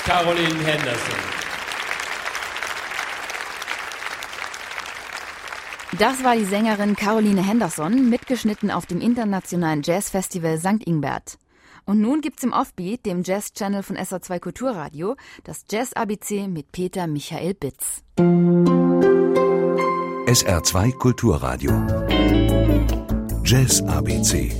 Caroline Henderson. Das war die Sängerin Caroline Henderson, mitgeschnitten auf dem Internationalen Jazzfestival St. Ingbert. Und nun gibt's im Offbeat, dem Jazz-Channel von SR2 Kulturradio, das Jazz-ABC mit Peter Michael Bitz. SR2 Kulturradio. Jazz-ABC.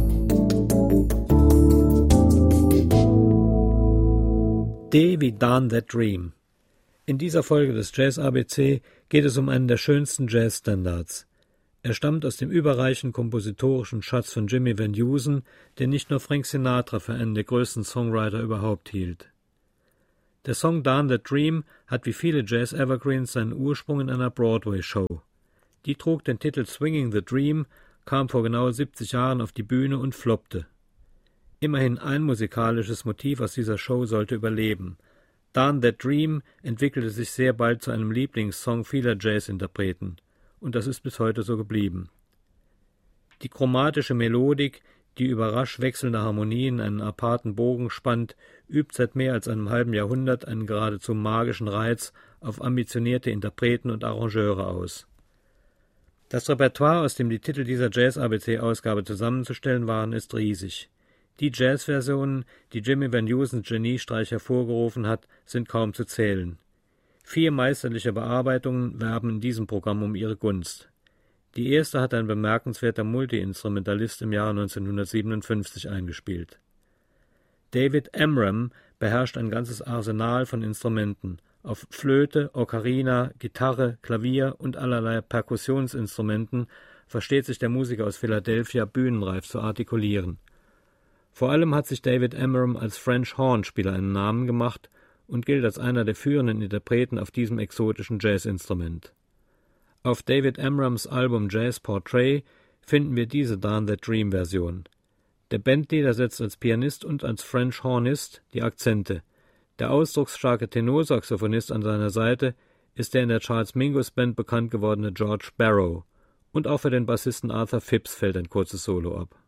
D wie Darn That Dream. In dieser Folge des Jazz-ABC geht es um einen der schönsten Jazz-Standards. Er stammt aus dem überreichen kompositorischen Schatz von Jimmy Van Heusen, den nicht nur Frank Sinatra für einen der größten Songwriter überhaupt hielt. Der Song Darn That Dream hat wie viele Jazz-Evergreens seinen Ursprung in einer Broadway-Show. Die trug den Titel Swinging the Dream, kam vor genau 70 Jahren auf die Bühne und floppte. Immerhin ein musikalisches Motiv aus dieser Show sollte überleben. Darn That Dream entwickelte sich sehr bald zu einem Lieblingssong vieler Jazz-Interpreten. Und das ist bis heute so geblieben. Die chromatische Melodik, die über rasch wechselnde Harmonien einen aparten Bogen spannt, übt seit mehr als einem halben Jahrhundert einen geradezu magischen Reiz auf ambitionierte Interpreten und Arrangeure aus. Das Repertoire, aus dem die Titel dieser Jazz-ABC-Ausgabe zusammenzustellen waren, ist riesig. Die Jazzversionen, die Jimmy Van Heusens Geniestreich hervorgerufen hat, sind kaum zu zählen. 4 meisterliche Bearbeitungen werben in diesem Programm um ihre Gunst. Die erste hat ein bemerkenswerter Multi-Instrumentalist im Jahr 1957 eingespielt. David Amram beherrscht ein ganzes Arsenal von Instrumenten. Auf Flöte, Ocarina, Gitarre, Klavier und allerlei Perkussionsinstrumenten versteht sich der Musiker aus Philadelphia bühnenreif zu artikulieren. Vor allem hat sich David Amram als French Horn-Spieler einen Namen gemacht und gilt als einer der führenden Interpreten auf diesem exotischen Jazzinstrument. Auf David Amrams Album Jazz Portrait finden wir diese Darn That Dream Version. Der Bandleader setzt als Pianist und als French Hornist die Akzente. Der ausdrucksstarke Tenorsaxophonist an seiner Seite ist der in der Charles Mingus Band bekannt gewordene George Barrow. Und auch für den Bassisten Arthur Phipps fällt ein kurzes Solo ab.